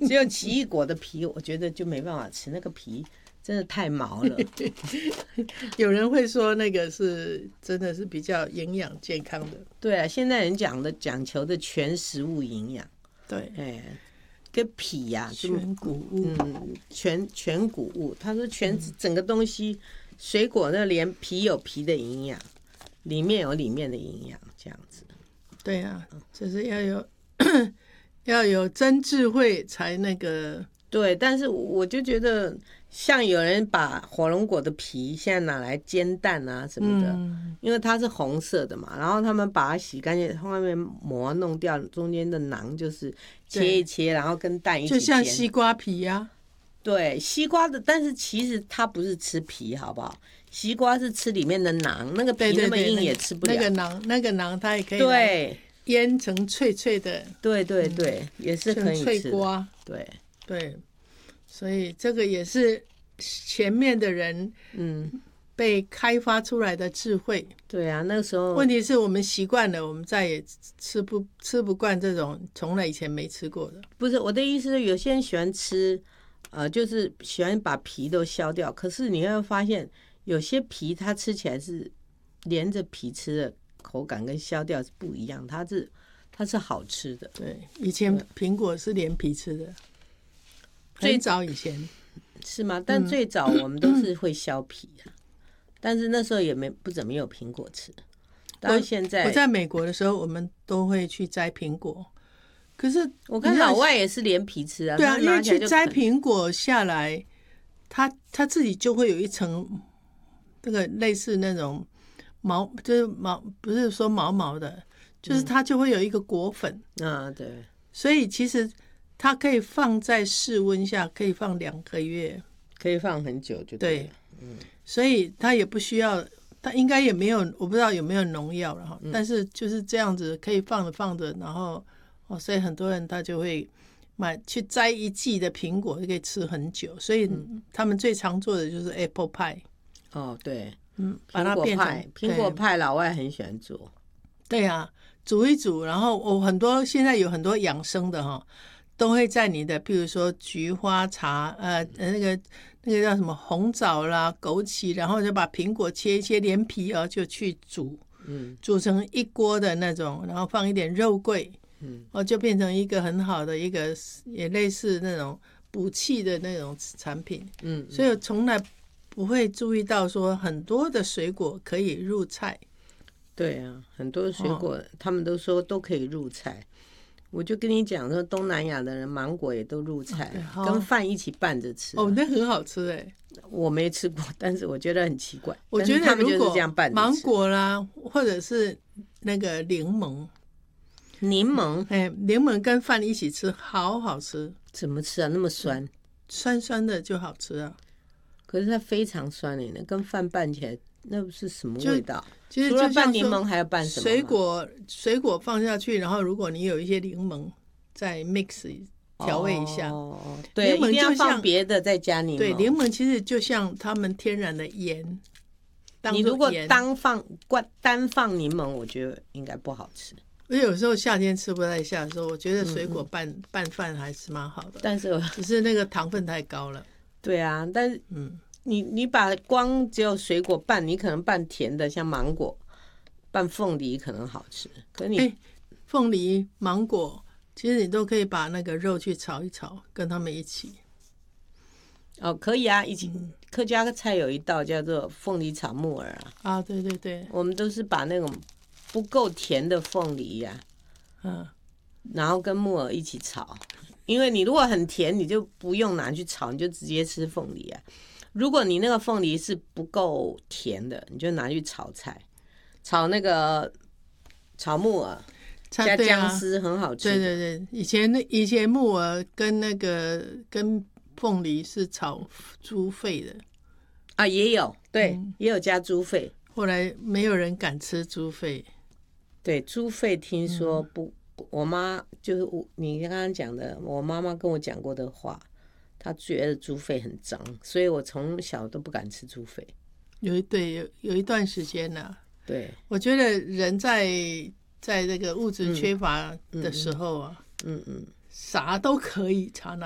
只有奇异果的皮，我觉得就没办法吃，那个皮真的太毛了。 有人会说那个是真的是比较营养健康的。 对啊，现在人讲求的全食物营养。 对， 跟皮呀、 全谷物， 全谷物。他说整个东西，水果那连皮有皮的营养，里面有里面的营养，这样子。 对啊，就是要有真智慧才那个。 对，但是我就觉得，像有人把火龙果的皮现在拿来煎蛋啊什么的，因为它是红色的嘛，然后他们把它洗干净，外面膜弄掉，中间的囊就是切一切，然后跟蛋一起煎， 就像西瓜皮呀。 对，西瓜的，但是其实它不是吃皮，好不好？西瓜是吃里面的囊，那个皮那么硬也吃不了。 那个囊它也可以对腌成脆脆的。 对对对，也是可以吃的。 脆瓜。对，所以这个也是前面的人被开发出来的智慧。 对啊，那个时候问题是我们习惯了，我们再也吃不惯这种从来以前没吃过的。 不是我的意思是，有些人喜欢吃，就是喜欢把皮都削掉。可是你会发现，有些皮它吃起来是连着皮吃的口感跟削掉是不一样，它是好吃的。 对，以前苹果是连皮吃的，最早以前是吗？但最早我们都是会削皮啊，但是那时候也不怎么有苹果吃。到现在我在美国的时候，我们都会去摘苹果。可是我看老外也是连皮吃啊。 对啊，因为去摘苹果下来，他自己就会有一层那个类似那种毛，就是毛，不是说毛毛的，就是它就会有一个果粉啊。对， 所以其实它可以放在室温下，可以放2个月， 可以放很久就对了。 所以它也不需要，它应该也没有，我不知道有没有农药了哈。但是就是这样子可以放着，然后所以很多人他就会去摘一季的苹果，就可以吃很久。所以他们最常做的就是 apple pie。 哦，对， 把它变成苹果派，老外很喜欢做。 对啊，煮一煮，然后现在有很多养生的哈，都会在你的，譬如说菊花茶，那个叫什么红枣啦、枸杞，然后就把苹果切一切，连皮就去煮，煮成一锅的那种，然后放一点肉桂，就变成一个很好的一个，也类似那种补气的那种产品。所以我从来不会注意到说很多的水果可以入菜。 对啊，很多水果他们都说都可以入菜。我就跟你讲说，东南亚的人芒果也都入菜，跟饭一起拌着吃。 那很好吃哎。 我没吃过，但是我觉得很奇怪。 我觉得如果芒果啦，或者是那个柠檬，柠檬跟饭一起吃，好好吃。 怎么吃啊？那么酸？ 酸酸的就好吃啊。 可是它非常酸嘞，跟饭拌起来，那是什么味道？ 其实除了拌柠檬还要拌什么？ 水果放下去，然后如果你有一些柠檬，再 mix 调味一下。 对，一定要放别的再加柠檬。 对，柠檬其实就像他们天然的盐。 你如果单放柠檬，我觉得应该不好吃。 而且有时候夏天吃不太下的时候，我觉得水果拌饭还是蛮好的。 但是只是那个糖分太高了。 对啊，但是你把光只有水果拌，你可能拌甜的，像芒果，拌凤梨可能好吃。可是你凤梨、芒果，其实你都可以把那个肉去炒一炒，跟他们一起。 可以啊，以前客家菜有一道叫做凤梨炒木耳啊。 啊，对对对， 我们都是把那种不够甜的凤梨呀，然后跟木耳一起炒。因为你如果很甜，你就不用拿去炒，你就直接吃凤梨啊。如果你那个凤梨是不够甜的，你就拿去炒菜，炒那个炒木耳，加姜丝，很好吃。 对对对，以前木耳跟凤梨是炒猪肺的啊，也有，对，也有加猪肺。 后来没有人敢吃猪肺。 对，猪肺听说不。我妈就是你刚刚讲的，我妈妈跟我讲过的话，她觉得猪肺很脏，所以我从小都不敢吃猪肺。 有一段时间呢。 对， 我觉得人在这个物质缺乏的时候啊，啥都可以，查哪